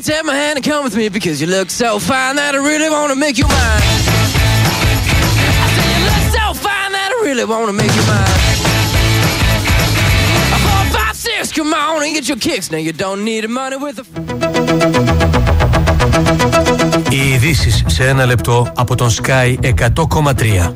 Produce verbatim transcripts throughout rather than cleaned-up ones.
take my hand and come with me because you look so fine that I really want to make you mine. I say you look so fine that I really want to make you mine. Four, five, six, come on and get your kicks. Now you don't need money with a... Οι ειδήσεις σε ένα λεπτό από τον Sky εκατό κόμμα τρία.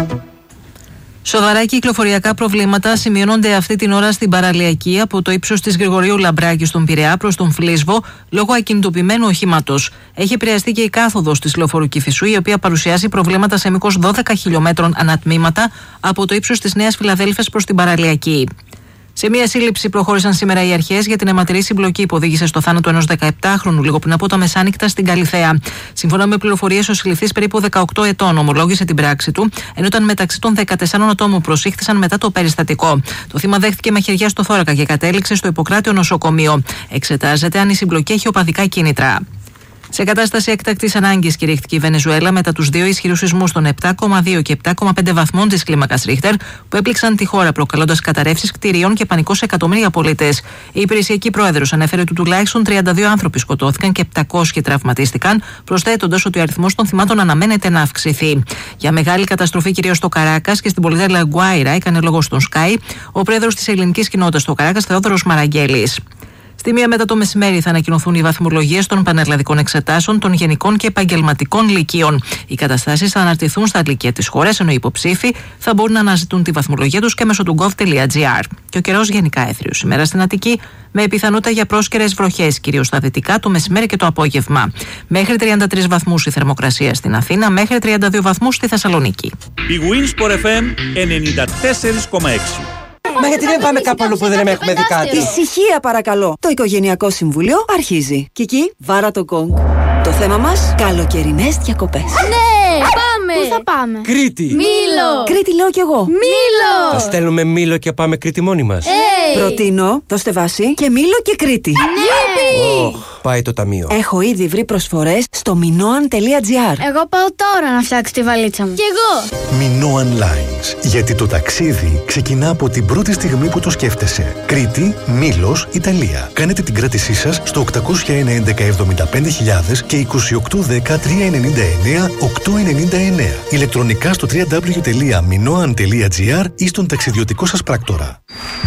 Σοβαρά κυκλοφοριακά προβλήματα σημειώνονται αυτή την ώρα στην παραλιακή από το ύψος της Γρηγορείου Λαμπράκη στον Πειραιά προς τον Φλίσβο λόγω ακινητοποιημένου οχήματος. Έχει επηρεαστεί και η κάθοδος της λεωφορείου Κηφισού, η οποία παρουσιάζει προβλήματα σε μήκος δώδεκα χιλιόμετρων ανατμήματα από το ύψος της Νέας Φιλαδέλφειας προς την παραλιακή. Σε μια σύλληψη προχώρησαν σήμερα οι αρχές για την αιματηρή συμπλοκή που οδήγησε στο θάνατο ενός δεκαεπτάχρονου λίγο πριν από τα μεσάνυχτα στην Καλιθέα. Σύμφωνα με πληροφορίες, ο συλληφθής περίπου δεκαοκτώ ετών ομολόγησε την πράξη του, ενώ ήταν μεταξύ των δεκατεσσάρων ατόμων που προσήχθησαν μετά το περιστατικό. Το θύμα δέχτηκε μαχαιριά στο θώρακα και κατέληξε στο Ιπποκράτειο νοσοκομείο. Εξετάζεται αν η συμπλοκή έχει οπαδικά κίνητρα. Σε κατάσταση έκτακτης ανάγκης κηρύχθηκε η Βενεζουέλα μετά τους δύο ισχυρούς σεισμούς των επτά κόμμα δύο και επτά κόμμα πέντε βαθμών της κλίμακας Ρίχτερ που έπληξαν τη χώρα, προκαλώντας καταρρεύσεις κτηρίων και πανικό σε εκατομμύρια πολίτες. Η υπηρεσιακή πρόεδρος ανέφερε ότι τουλάχιστον τριάντα δύο άνθρωποι σκοτώθηκαν και επτακόσιοι τραυματίστηκαν, προσθέτοντας ότι ο αριθμός των θυμάτων αναμένεται να αυξηθεί. Για μεγάλη καταστροφή κυρίως στο Καράκας και στην πολιτεία Λαγκουάιρα έκανε λόγο στον Sky ο πρόεδρος της ελληνικής κοινότητας στο Καράκας, Θεόδωρος Μαραγκέλης. Στη μία μετά το μεσημέρι θα ανακοινωθούν οι βαθμολογίες των πανελλαδικών εξετάσεων των γενικών και επαγγελματικών λυκείων. Οι καταστάσεις θα αναρτηθούν στα λυκεία της χώρας, ενώ οι υποψήφοι θα μπορούν να αναζητούν τη βαθμολογία τους και μέσω του gov.gr. Και ο καιρός γενικά έθριος σήμερα στην Αττική, με πιθανότητα για πρόσκαιρες βροχές, κυρίως στα δυτικά, το μεσημέρι και το απόγευμα. Μέχρι τριάντα τρεις βαθμούς η θερμοκρασία στην Αθήνα, μέχρι τριάντα δύο βαθμούς στη Θεσσαλονίκη. Η Winsport εφ εμ ενενήντα τέσσερα κόμμα έξι. Μα γιατί δεν πάμε κάπου αλλού που δεν έχουμε δει κάτι? Ησυχία παρακαλώ. Το Οικογενειακό Συμβούλιο αρχίζει. Κική, βάρα το γκονγκ. Το θέμα μας, καλοκαιρινές διακοπές. Ναι, πάμε! Πού θα πάμε? Κρήτη! Μήλο! Κρήτη λέω κι εγώ. Μήλο! Θα στέλνουμε Μήλο και πάμε Κρήτη μόνοι μας. Hey. Προτείνω, δώστε βάση και Μήλο και Κρήτη. Ναι! Oh, πάει το ταμείο. Έχω ήδη βρει προσφορές στο minoan τελεία gr. Εγώ πάω τώρα να φτιάξω τη βαλίτσα μου. Κι εγώ! Minoan Lines. Γιατί το ταξίδι ξεκινά από την πρώτη στιγμή που το σκέφτεσαι. Κρήτη, Μήλος, Ιταλία. Κάνετε την κράτησή σας στο οκτακόσια ένα έντεκα εβδομήντα πέντε χιλιάδες και είκοσι οκτώ δέκα τριακόσια ενενήντα εννέα οκτακόσια ενενήντα εννέα. Ηλεκτρονικά στο double-u double-u double-u τελεία minoan τελεία gr ή στον ταξιδιωτικό σας πράκτορα.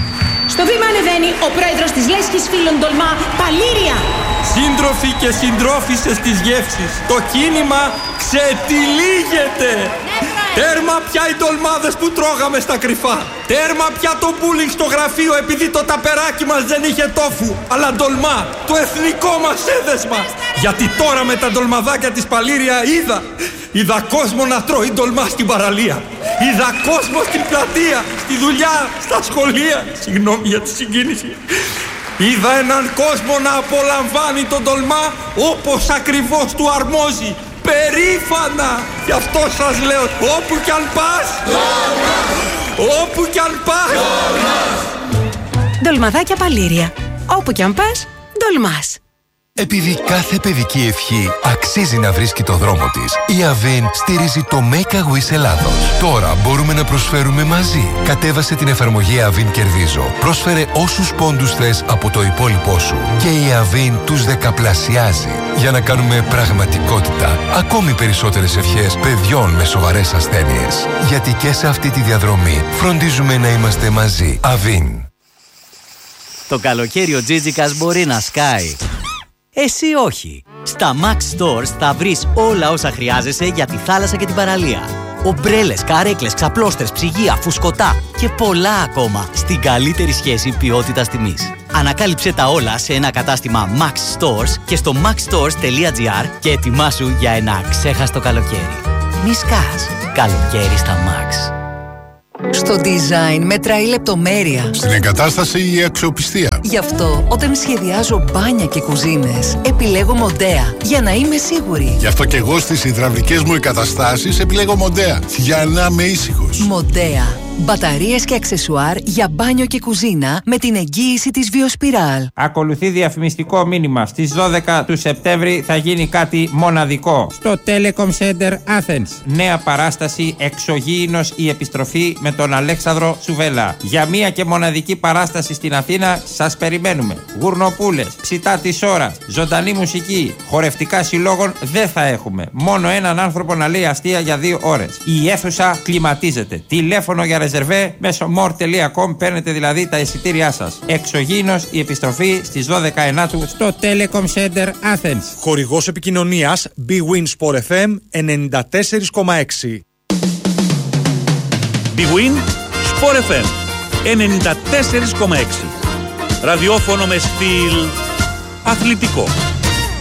Στο βήμα ανεβαίνει ο πρόεδρος της Λέσχης Φίλων Τολμά, Παλήρια. Σύντροφοι και συντρόφισσες της γεύσης, το κίνημα ξετυλίγεται. Τέρμα πια οι ντολμάδες που τρώγαμε στα κρυφά. Τέρμα πια το μπούλινγκ στο γραφείο επειδή το ταπεράκι μας δεν είχε τόφου. Αλλά ντολμά, το εθνικό μας έδεσμα. Γιατί τώρα με τα ντολμαδάκια της Παλήρια είδα. Είδα κόσμο να τρώει ντολμά στην παραλία. Είδα κόσμο στην πλατεία, στη δουλειά, στα σχολεία. Συγγνώμη για τη συγκίνηση. Είδα έναν κόσμο να απολαμβάνει τον ντολμά όπως ακριβώς του αρμόζει. Περήφανα! Γι' αυτό σας λέω, όπου κι αν πας, ντολμάς! Όπου κι αν πας, ντολμάς! Ντολμαδάκια Παλήρια. Όπου κι αν πας, ντολμάς. Επειδή κάθε παιδική ευχή αξίζει να βρίσκει το δρόμο της, η Avin στηρίζει το Make a Wish Ελλάδος. Τώρα μπορούμε να προσφέρουμε μαζί. Κατέβασε την εφαρμογή Avin Κερδίζω. Πρόσφερε όσους πόντους θες από το υπόλοιπό σου. Και η Avin τους δεκαπλασιάζει. Για να κάνουμε πραγματικότητα ακόμη περισσότερες ευχές παιδιών με σοβαρές ασθένειες. Γιατί και σε αυτή τη διαδρομή φροντίζουμε να είμαστε μαζί. Avin. Το καλοκαίρι ο Τζίτζικας μπορεί να σκάει. Εσύ όχι. Στα Max Stores θα βρεις όλα όσα χρειάζεσαι για τη θάλασσα και την παραλία. Ομπρέλες, καρέκλες, ξαπλώστερς, ψυγεία, φουσκωτά και πολλά ακόμα στην καλύτερη σχέση ποιότητας τιμής. Ανακάλυψε τα όλα σε ένα κατάστημα Max Stores και στο max stores τελεία gr και ετοιμάσου για ένα ξέχαστο καλοκαίρι. Μη σκάς. Καλοκαίρι στα Max. Στο design μετράει η λεπτομέρεια. Στην εγκατάσταση η αξιοπιστία. Γι' αυτό όταν σχεδιάζω μπάνια και κουζίνες επιλέγω Μοντέα για να είμαι σίγουρη. Γι' αυτό και εγώ στις υδραυλικές μου εγκαταστάσεις επιλέγω Μοντέα για να είμαι ήσυχος. Μοντέα. Μπαταρίες και αξεσουάρ για μπάνιο και κουζίνα με την εγγύηση της Βιοσπιράλ. Ακολουθεί διαφημιστικό μήνυμα. Στις δώδεκα του Σεπτέμβρη θα γίνει κάτι μοναδικό. Στο Telecom Center Athens. Νέα παράσταση Εξωγήινος η επιστροφή με τον Αλέξανδρο Τσουβέλα. Για μία και μοναδική παράσταση στην Αθήνα σας περιμένουμε. Γουρνοπούλες, ψητά της ώρας, ζωντανή μουσική, χορευτικά συλλόγων δεν θα έχουμε. Μόνο έναν άνθρωπο να λέει αστεία για δύο ώρες. Η αίθουσα κλιματίζεται. Τηλέφωνο για ρεζερβέ μέσω more τελεία com παίρνετε δηλαδή τα εισιτήριά σας. Εξωγήινος η επιστροφή στις δώδεκα Ενάτου στο Telecom Center Athens. Χορηγός επικοινωνίας Bwin Sport εφ εμ ενενήντα τέσσερα κόμμα έξι. Bwin Sport εφ εμ ενενήντα τέσσερα κόμμα έξι. Ραδιόφωνο με στυλ αθλητικό.